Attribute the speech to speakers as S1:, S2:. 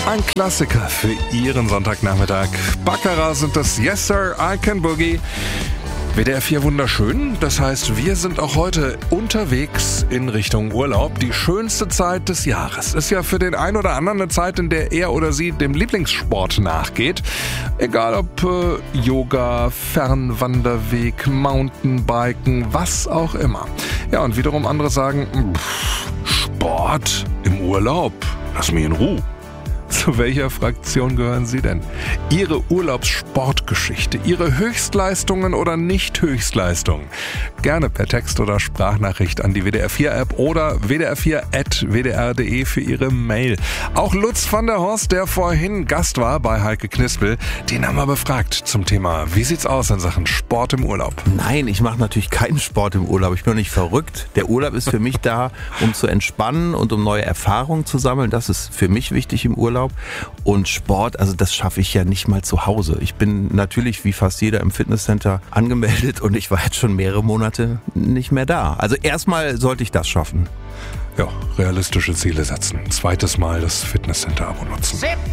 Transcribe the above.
S1: Ein Klassiker für Ihren Sonntagnachmittag. Baccarat sind das Yes Sir, I Can Boogie. WDR 4 wunderschön, das heißt, wir sind auch heute unterwegs in Richtung Urlaub. Die schönste Zeit des Jahres ist ja für den einen oder anderen eine Zeit, in der er oder sie dem Lieblingssport nachgeht. Egal ob Yoga, Fernwanderweg, Mountainbiken, was auch immer. Ja, und wiederum andere sagen, Sport im Urlaub, lass mich in Ruhe. Zu welcher Fraktion gehören Sie denn? Ihre Urlaubssportgeschichte, Ihre Höchstleistungen oder Nicht-Höchstleistungen? Gerne per Text oder Sprachnachricht an die WDR4-App oder wdr4@wdr.de für Ihre Mail. Auch Lutz van der Horst, der vorhin Gast war bei Heike Knispel, den haben wir befragt zum Thema, wie sieht's aus in Sachen Sport im Urlaub?
S2: Nein, ich mache natürlich keinen Sport im Urlaub. Ich bin doch nicht verrückt. Der Urlaub ist für mich da, um zu entspannen und um neue Erfahrungen zu sammeln. Das ist für mich wichtig im Urlaub. Und Sport, also das schaffe ich ja nicht mal zu Hause. Ich bin natürlich wie fast jeder im Fitnesscenter angemeldet und ich war jetzt schon mehrere Monate nicht mehr da. Also erstmal sollte ich das schaffen.
S1: Ja, realistische Ziele setzen. Zweites Mal das Fitnesscenter-Abo nutzen.